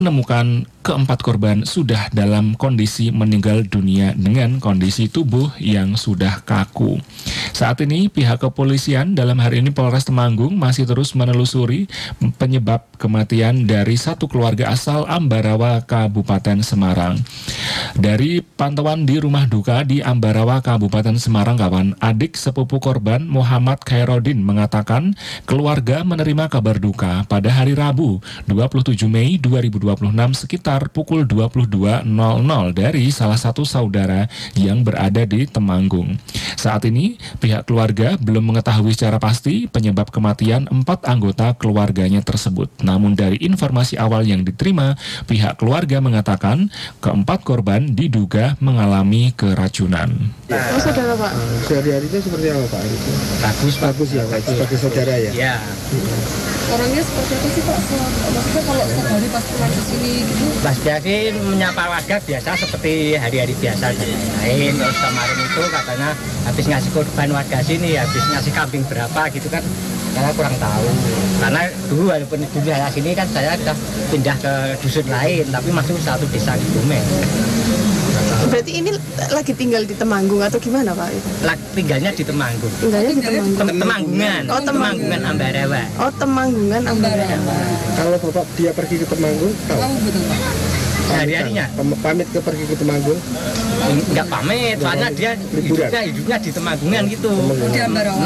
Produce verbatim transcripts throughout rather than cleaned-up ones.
menemukan keempat korban sudah dalam kondisi meninggal dunia dengan kondisi tubuh yang sudah kaku. Saat ini pihak kepolisian, dalam hari ini Polres Temanggung, masih terus menelusuri penyebab kematian dari satu keluarga asal Ambarawa, Kabupaten Semarang. Dari pantauan di rumah duka di Ambarawa, Kabupaten Semarang, kawan, adik sepupu korban Muhammad Khairodin mengatakan keluarga menerima kabar duka pada hari Rabu dua puluh tujuh Mei dua ribu dua puluh enam sekitar pukul dua puluh dua nol nol dari salah satu saudara yang berada di Temanggung. Saat ini pihak keluarga belum mengetahui secara pasti penyebab kematian empat anggota keluarganya tersebut. Namun dari informasi awal yang diterima, pihak keluarga mengatakan keempat korban diduga mengalami keracunan. Oh, saudara Pak. Sehari-harinya seperti apa Pak? Bagus, bagus ya Pak, sebagai saudara ya? Iya. Orangnya seperti apa sih Pak? Maksudnya kalau sehari pas pulang ke sini gitu? Pas biasa menyapa warga biasa seperti hari-hari biasa lain. Terus kemarin itu katanya habis ngasih korban warga sini, habis ngasih kambing berapa gitu kan. Karena kurang tahu. Karena dulu walaupun di daerah sini kan saya sudah pindah ke dusun lain, tapi masih satu desa di Dumeng. Berarti ini lagi tinggal di Temanggung atau gimana Pak? Lagi tinggalnya di Temanggung. Tinggalnya di Temanggung. Tem Temanggungan. Oh, Temanggungan Ambarawa. Oh, Temanggungan Ambarawa. Kalau Bapak dia pergi ke Temanggung, tahu? Tahu betul Pak. Hari-harinya Pamit ke pergi ke Temanggung? Enggak pamit, soalnya dia hidupnya, hidupnya di Temanggungan gitu. Di Ambarawa.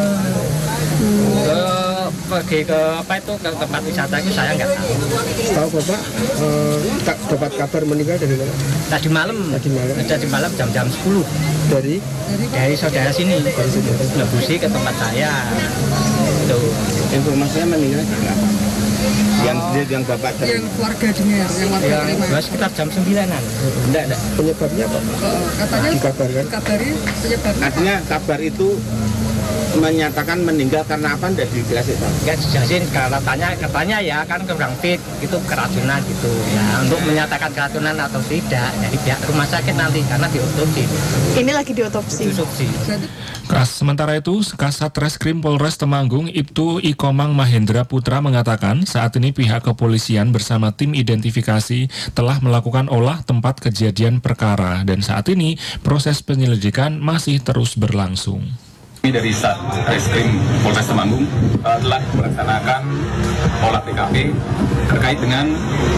Ke pergi ke apa itu ke tempat wisata itu saya nggak tahu. Tahu Bapak eh, tak dapat kabar meninggal dari mana? Tadi malam. Tadi malam. Tadi malam jam-jam sepuluh. Dari? Dari saudara sini. Dari saudara. Nebusi ke tempat saya. Itu. Informasinya meninggal kenapa? Yang Oh. yang Bapak dari? Yang keluarga dengar, yang warga Ya, terima. sekitar jam sembilanan. Enggak, enggak. Penyebabnya apa? Uh, katanya Dikabarkan? dikabari penyebabnya. Artinya kabar itu menyatakan meninggal karena apa? Tidak dikasih tahu. Enggak dijelasin, katanya katanya ya kan kurang fit, itu keracunan gitu. Ya, untuk menyatakan keracunan atau tidak dari pihak rumah sakit nanti karena diotopsi. Ini lagi diotopsi. Diotopsi. Kas, sementara itu, Kasat Reskrim Polres Temanggung, Ibtu Ikomang Mahendra Putra mengatakan saat ini pihak kepolisian bersama tim identifikasi telah melakukan olah tempat kejadian perkara dan saat ini proses penyelidikan masih terus berlangsung. Kami dari Satreskrim Polres Temanggung uh, telah melaksanakan olah T K P terkait dengan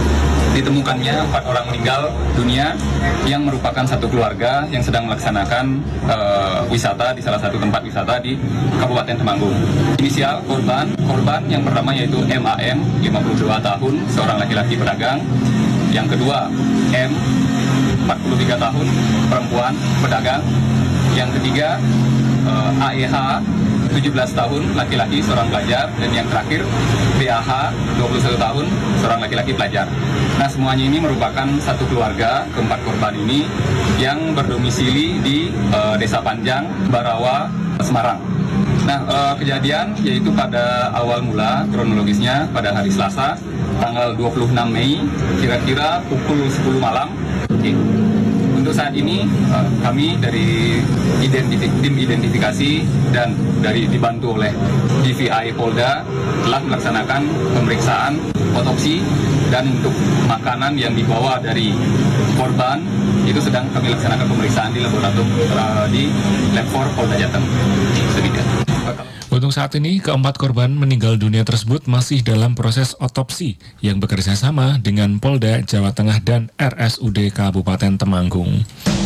ditemukannya empat orang meninggal dunia yang merupakan satu keluarga yang sedang melaksanakan uh, wisata di salah satu tempat wisata di Kabupaten Temanggung. Inisial korban, korban yang pertama yaitu M A M, lima puluh dua tahun, seorang laki-laki pedagang. Yang kedua M, empat puluh tiga tahun, perempuan pedagang. Yang ketiga uh, A E H, tujuh belas tahun, laki-laki, seorang pelajar. Dan yang terakhir B A H, dua puluh satu tahun, seorang laki-laki pelajar. Nah, semuanya ini merupakan satu keluarga, keempat korban ini yang berdomisili di uh, Desa Panjang, Barawa, Semarang. Nah, uh, kejadian yaitu pada awal mula kronologisnya pada hari Selasa, tanggal dua puluh enam Mei, kira-kira pukul sepuluh malam. Okay. Untuk saat ini uh, kami dari identif- tim identifikasi dan dari dibantu oleh D V I Polda telah melaksanakan pemeriksaan otopsi dan untuk makanan yang dibawa dari korban itu sedang kami laksanakan pemeriksaan di laboratorium uh, di Lab empat Polda Jateng. Sedikit. Untuk saat ini, keempat korban meninggal dunia tersebut masih dalam proses otopsi yang bekerja sama dengan Polda Jawa Tengah dan R S U D Kabupaten Temanggung.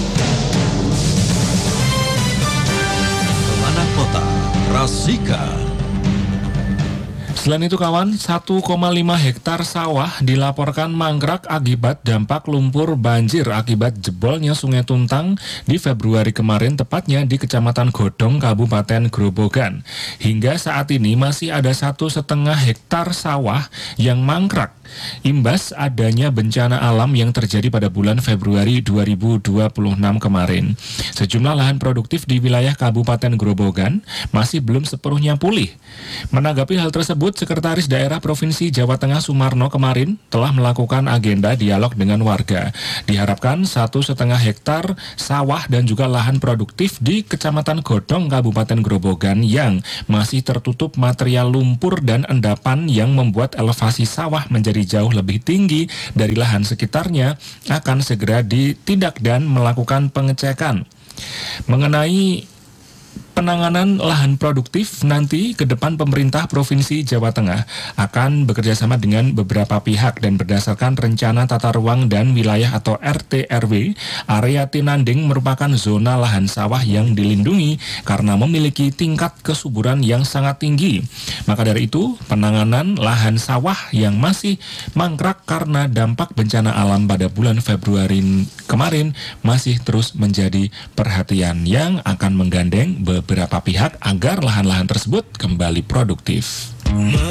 Kemana Kota, Rasika. Selain itu kawan, satu koma lima hektar sawah dilaporkan mangkrak akibat dampak lumpur banjir akibat jebolnya Sungai Tuntang di Februari kemarin, tepatnya di Kecamatan Godong, Kabupaten Grobogan. Hingga saat ini masih ada satu setengah hektar sawah yang mangkrak imbas adanya bencana alam yang terjadi pada bulan Februari dua ribu dua puluh enam kemarin. Sejumlah lahan produktif di wilayah Kabupaten Grobogan masih belum sepenuhnya pulih. Menanggapi hal tersebut, tersebut, Sekretaris Daerah Provinsi Jawa Tengah Sumarno kemarin telah melakukan agenda dialog dengan warga. Diharapkan satu setengah hektar sawah dan juga lahan produktif di Kecamatan Godong, Kabupaten Grobogan yang masih tertutup material lumpur dan endapan yang membuat elevasi sawah menjadi jauh lebih tinggi dari lahan sekitarnya akan segera ditindak dan melakukan pengecekan. Mengenai penanganan lahan produktif nanti ke depan, pemerintah Provinsi Jawa Tengah akan bekerjasama dengan beberapa pihak dan berdasarkan rencana tata ruang dan wilayah atau R T R W, area Tinanding merupakan zona lahan sawah yang dilindungi karena memiliki tingkat kesuburan yang sangat tinggi. Maka dari itu, penanganan lahan sawah yang masih mangkrak karena dampak bencana alam pada bulan Februari kemarin masih terus menjadi perhatian yang akan menggandeng beberapa pihak agar lahan-lahan tersebut kembali produktif.